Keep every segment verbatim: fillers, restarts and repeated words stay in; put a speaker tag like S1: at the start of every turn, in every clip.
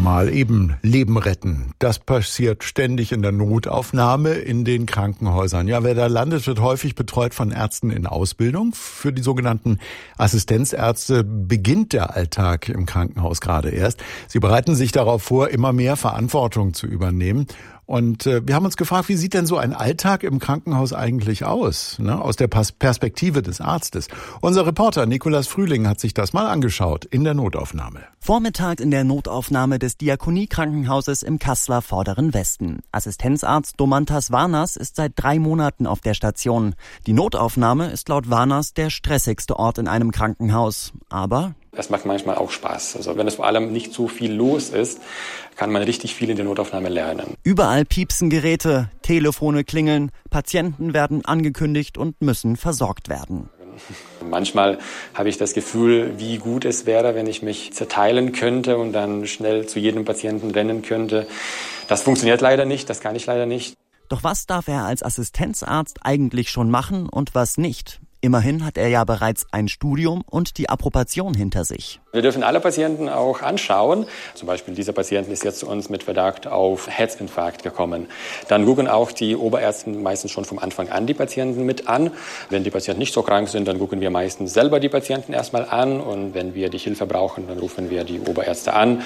S1: mal eben Leben retten. Das passiert ständig in der Notaufnahme in den Krankenhäusern. Ja, wer da landet, wird häufig betreut von Ärzten in Ausbildung. Für die sogenannten Assistenzärzte beginnt der Alltag im Krankenhaus gerade erst. Sie bereiten sich darauf vor, immer mehr Verantwortung zu übernehmen. Und äh, wir haben uns gefragt, wie sieht denn so ein Alltag im Krankenhaus eigentlich aus, ne? Aus der Pas- Perspektive des Arztes. Unser Reporter Nikolas Frühling hat sich das mal angeschaut in der Notaufnahme.
S2: Vormittag in der Notaufnahme des Diakonie-Krankenhauses im Kasseler Vorderen Westen. Assistenzarzt Domantas Varnas ist seit drei Monaten auf der Station. Die Notaufnahme ist laut Varnas der stressigste Ort in einem Krankenhaus. Aber
S3: es macht manchmal auch Spaß. Also wenn es vor allem nicht so viel los ist, kann man richtig viel in der Notaufnahme lernen.
S2: Überall piepsen Geräte, Telefone klingeln, Patienten werden angekündigt und müssen versorgt werden.
S3: Manchmal habe ich das Gefühl, wie gut es wäre, wenn ich mich zerteilen könnte und dann schnell zu jedem Patienten rennen könnte. Das funktioniert leider nicht, das kann ich leider nicht.
S2: Doch was darf er als Assistenzarzt eigentlich schon machen und was nicht? Immerhin hat er ja bereits ein Studium und die Approbation hinter sich.
S3: Wir dürfen alle Patienten auch anschauen. Zum Beispiel dieser Patient ist jetzt zu uns mit Verdacht auf Herzinfarkt gekommen. Dann gucken auch die Oberärzte meistens schon vom Anfang an die Patienten mit an. Wenn die Patienten nicht so krank sind, dann gucken wir meistens selber die Patienten erstmal an. Und wenn wir die Hilfe brauchen, dann rufen wir die Oberärzte an.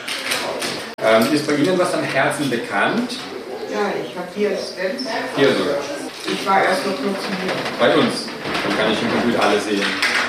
S3: Ähm, ist bei Ihnen was am Herzen bekannt?
S4: Ja, ich habe hier Stents.
S3: Hier sogar.
S4: Ich war erst vor kurzem hier.
S3: Bei uns. Dann kann ich im Computer alles sehen.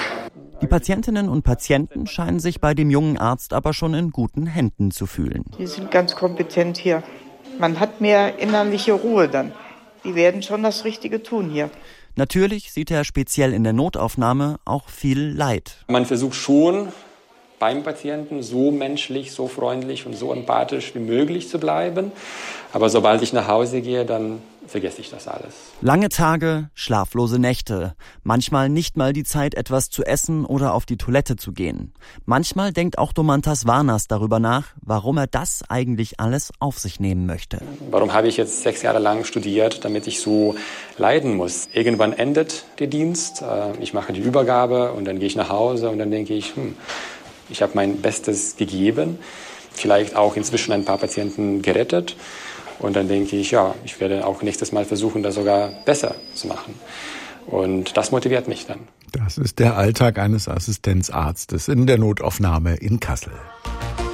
S2: Die Patientinnen und Patienten scheinen sich bei dem jungen Arzt aber schon in guten Händen zu fühlen.
S4: Die sind ganz kompetent hier. Man hat mehr innerliche Ruhe dann. Die werden schon das Richtige tun hier.
S2: Natürlich sieht er speziell in der Notaufnahme auch viel Leid.
S3: Man versucht schon, beim Patienten so menschlich, so freundlich und so empathisch wie möglich zu bleiben. Aber sobald ich nach Hause gehe, dann vergesse ich das alles.
S2: Lange Tage, schlaflose Nächte. Manchmal nicht mal die Zeit, etwas zu essen oder auf die Toilette zu gehen. Manchmal denkt auch Domantas Varnas darüber nach, warum er das eigentlich alles auf sich nehmen möchte.
S3: Warum habe ich jetzt sechs Jahre lang studiert, damit ich so leiden muss? Irgendwann endet der Dienst, ich mache die Übergabe und dann gehe ich nach Hause und dann denke ich, hm, ich habe mein Bestes gegeben, vielleicht auch inzwischen ein paar Patienten gerettet. Und dann denke ich, ja, ich werde auch nächstes Mal versuchen, das sogar besser zu machen. Und das motiviert mich dann.
S1: Das ist der Alltag eines Assistenzarztes in der Notaufnahme in Kassel.